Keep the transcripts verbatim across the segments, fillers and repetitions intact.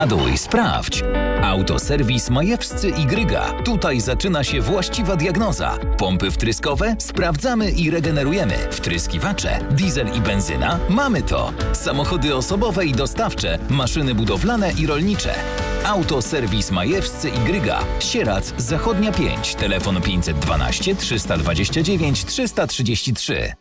Ładuj, sprawdź. Autoserwis Majewscy i Gryga. Tutaj zaczyna się właściwa diagnoza. Pompy wtryskowe? Sprawdzamy i regenerujemy. Wtryskiwacze? Diesel i benzyna? Mamy to. Samochody osobowe i dostawcze, maszyny budowlane i rolnicze. Autoserwis Majewscy i Gryga. Sierac, Zachodnia pięć. Telefon pięćset dwanaście trzysta dwadzieścia dziewięć trzysta trzydzieści trzy.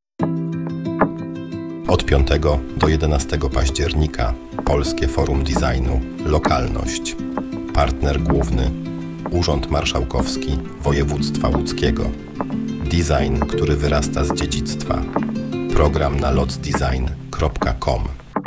Od piątego do jedenastego października Polskie Forum Designu Lokalność. Partner główny Urząd Marszałkowski Województwa Łódzkiego. Design, który wyrasta z dziedzictwa. Program na lotsdesign kropka com.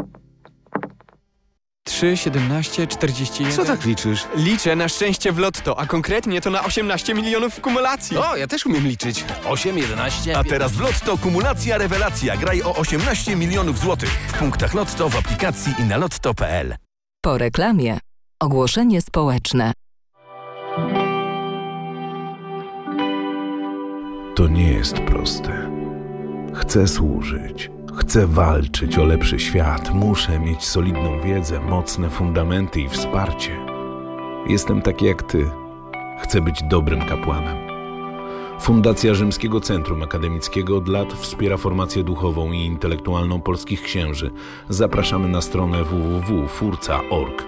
trzy, siedemnaście, czterdzieści jeden. Co tak liczysz? Liczę na szczęście w lotto, a konkretnie to na osiemnaście milionów w kumulacji. O, ja też umiem liczyć. osiem, jedenaście... A teraz w Lotto kumulacja rewelacja. Graj o osiemnaście milionów złotych. W punktach Lotto, w aplikacji i na lotto kropka pe el. Po reklamie. Ogłoszenie społeczne. To nie jest proste. Chcę służyć. Chcę walczyć o lepszy świat. Muszę mieć solidną wiedzę, mocne fundamenty i wsparcie. Jestem taki jak ty. Chcę być dobrym kapłanem. Fundacja Rzymskiego Centrum Akademickiego od lat wspiera formację duchową i intelektualną polskich księży. Zapraszamy na stronę w w w kropka furca kropka org.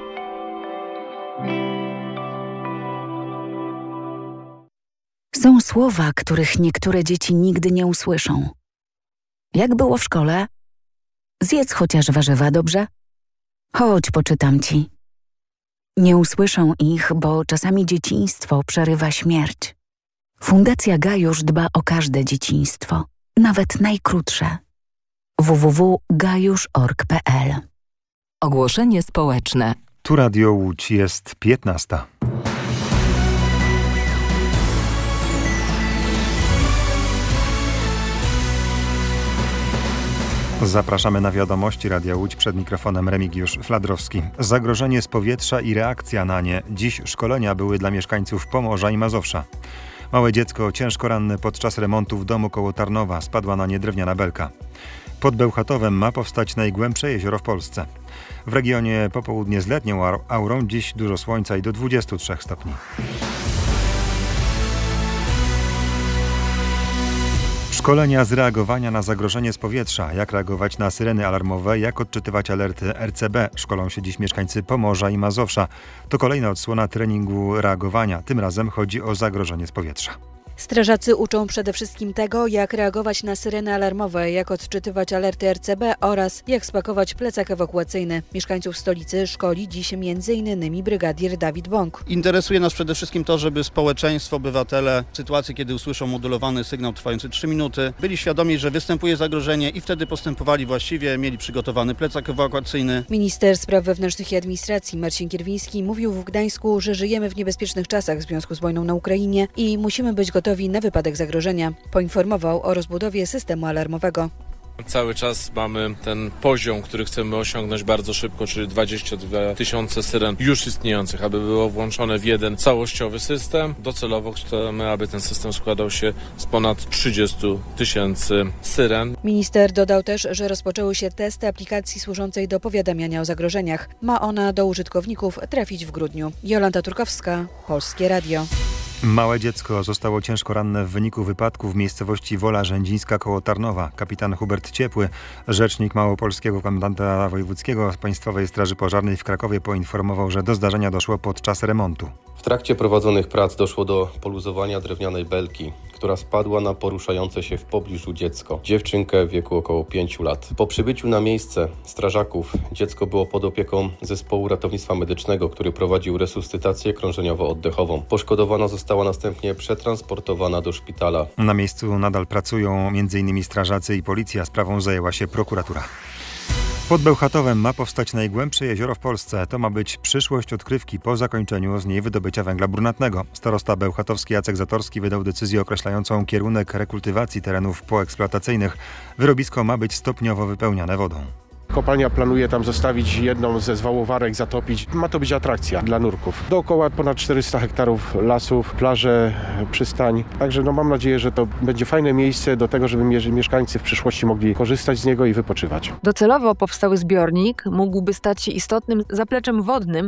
Są słowa, których niektóre dzieci nigdy nie usłyszą. Jak było w szkole? Zjedz chociaż warzywa, dobrze? Chodź, poczytam ci. Nie usłyszą ich, bo czasami dzieciństwo przerywa śmierć. Fundacja Gajusz dba o każde dzieciństwo, nawet najkrótsze. w w w kropka gajusz kropka org kropka pe el. Ogłoszenie społeczne. Tu Radio Łódź, jest piętnasta. Zapraszamy na wiadomości Radia Łódź, przed mikrofonem Remigiusz Fladrowski. Zagrożenie z powietrza i reakcja na nie. Dziś szkolenia były dla mieszkańców Pomorza i Mazowsza. Małe dziecko ciężko ranne podczas remontu w domu koło Tarnowa. Spadła na nie drewniana belka. Pod Bełchatowem ma powstać najgłębsze jezioro w Polsce. W regionie popołudnie z letnią aurą, dziś dużo słońca i do dwudziestu trzech stopni. Szkolenia z reagowania na zagrożenie z powietrza. Jak reagować na syreny alarmowe, jak odczytywać alerty er ce be. Szkolą się dziś mieszkańcy Pomorza i Mazowsza. To kolejna odsłona treningu reagowania. Tym razem chodzi o zagrożenie z powietrza. Strażacy uczą przede wszystkim tego, jak reagować na syreny alarmowe, jak odczytywać alerty er ce be oraz jak spakować plecak ewakuacyjny. Mieszkańców stolicy szkoli dziś między innymi brygadier Dawid Bąk. Interesuje nas przede wszystkim to, żeby społeczeństwo, obywatele w sytuacji, kiedy usłyszą modulowany sygnał trwający trzy minuty, byli świadomi, że występuje zagrożenie i wtedy postępowali właściwie, mieli przygotowany plecak ewakuacyjny. Minister Spraw Wewnętrznych i Administracji Marcin Kierwiński mówił w Gdańsku, że żyjemy w niebezpiecznych czasach w związku z wojną na Ukrainie i musimy być gotowi na wypadek zagrożenia. Poinformował o rozbudowie systemu alarmowego. Cały czas mamy ten poziom, który chcemy osiągnąć bardzo szybko, czyli dwadzieścia dwa tysiące syren już istniejących, aby było włączone w jeden całościowy system. Docelowo chcemy, aby ten system składał się z ponad trzydziestu tysięcy syren. Minister dodał też, że rozpoczęły się testy aplikacji służącej do powiadamiania o zagrożeniach. Ma ona do użytkowników trafić w grudniu. Jolanta Turkowska, Polskie Radio. Małe dziecko zostało ciężko ranne w wyniku wypadku w miejscowości Wola Rzędzińska koło Tarnowa. Kapitan Hubert Ciepły, rzecznik małopolskiego komendanta wojewódzkiego Państwowej Straży Pożarnej w Krakowie, poinformował, że do zdarzenia doszło podczas remontu. W trakcie prowadzonych prac doszło do poluzowania drewnianej belki, która spadła na poruszające się w pobliżu dziecko, dziewczynkę w wieku około pięciu lat. Po przybyciu na miejsce strażaków dziecko było pod opieką zespołu ratownictwa medycznego, który prowadził resuscytację krążeniowo-oddechową. Poszkodowana została następnie przetransportowana do szpitala. Na miejscu nadal pracują m in strażacy i policja. Sprawą zajęła się prokuratura. Pod Bełchatowem ma powstać najgłębsze jezioro w Polsce. To ma być przyszłość odkrywki po zakończeniu z niej wydobycia węgla brunatnego. Starosta bełchatowski Jacek Zatorski wydał decyzję określającą kierunek rekultywacji terenów poeksploatacyjnych. Wyrobisko ma być stopniowo wypełniane wodą. Kopalnia planuje tam zostawić jedną ze zwałowarek, zatopić. Ma to być atrakcja dla nurków. Dookoła ponad czterysta hektarów lasów, plaże, przystań. Także no mam nadzieję, że to będzie fajne miejsce do tego, żeby mieszkańcy w przyszłości mogli korzystać z niego i wypoczywać. Docelowo powstały zbiornik mógłby stać się istotnym zapleczem wodnym